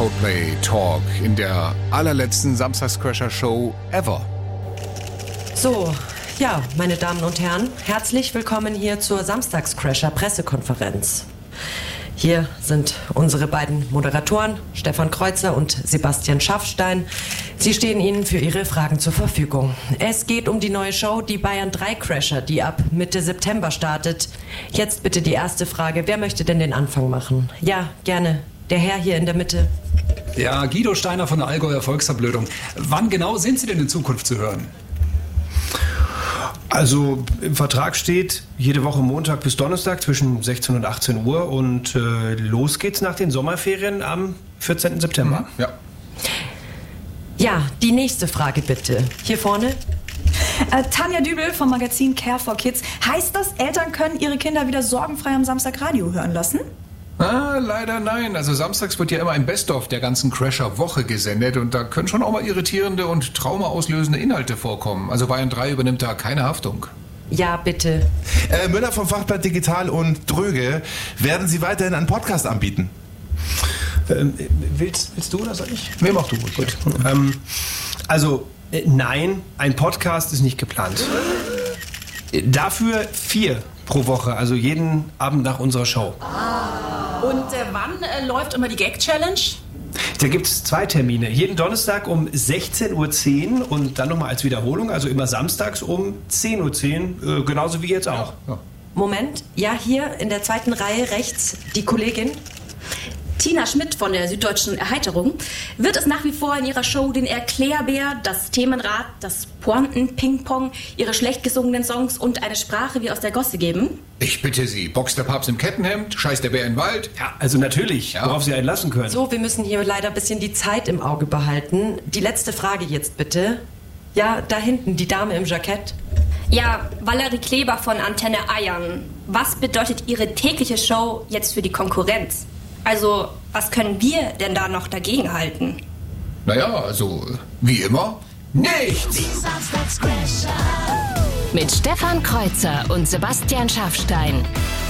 Coldplay Talk in der allerletzten Samstagscrasher-Show ever. So, ja, meine Damen und Herren, herzlich willkommen hier zur Samstagscrasher-Pressekonferenz. Hier sind unsere beiden Moderatoren, Stefan Kreuzer und Sebastian Schaffstein. Sie stehen Ihnen für Ihre Fragen zur Verfügung. Es geht um die neue Show, die Bayern 3 Crasher, die ab Mitte September startet. Jetzt bitte die erste Frage. Wer möchte denn den Anfang machen? Ja, gerne. Der Herr hier in der Mitte. Ja, Guido Steiner von der Allgäuer Volksverblödung. Wann genau sind Sie denn in Zukunft zu hören? Also im Vertrag steht jede Woche Montag bis Donnerstag zwischen 16 und 18 Uhr und los geht's nach den Sommerferien am 14. September. Ja. Ja, die nächste Frage bitte. Hier vorne. Tanja Dübel vom Magazin Care for Kids. Heißt das, Eltern können ihre Kinder wieder sorgenfrei am Samstag Radio hören lassen? Leider nein. Also samstags wird ja immer ein Best-of der ganzen Crasher-Woche gesendet und da können schon auch mal irritierende und traumaauslösende Inhalte vorkommen. Also Bayern 3 übernimmt da keine Haftung. Ja, bitte. Müller vom Fachblatt Digital und Dröge, werden Sie weiterhin einen Podcast anbieten? Willst du oder soll ich? Nee, mach du ruhig. Gut. Nein, ein Podcast ist nicht geplant. Dafür 4 pro Woche, also jeden Abend nach unserer Show. Und wann läuft immer die Gag-Challenge? Da gibt es 2 Termine. Jeden Donnerstag um 16:10 Uhr und dann nochmal als Wiederholung, also immer samstags um 10:10 Uhr, genauso wie jetzt auch. Ja. Moment, ja, hier in der zweiten Reihe rechts die Kollegin. Tina Schmidt von der Süddeutschen Erheiterung. Wird es nach wie vor in ihrer Show den Erklärbär, das Themenrad, das Pointen-Ping-Pong, ihre schlecht gesungenen Songs und eine Sprache wie aus der Gosse geben? Ich bitte Sie, boxt der Papst im Kettenhemd, scheißt der Bär in den Wald? Ja, also natürlich, Ja. worauf Sie einen lassen können. So, wir müssen hier leider ein bisschen die Zeit im Auge behalten. Die letzte Frage jetzt bitte. Ja, da hinten, die Dame im Jackett. Ja, Valerie Kleber von Antenne Eiern. Was bedeutet Ihre tägliche Show jetzt für die Konkurrenz? Also, was können wir denn da noch dagegen halten? Naja, also, wie immer, nichts! Mit Stefan Kreuzer und Sebastian Schaffstein.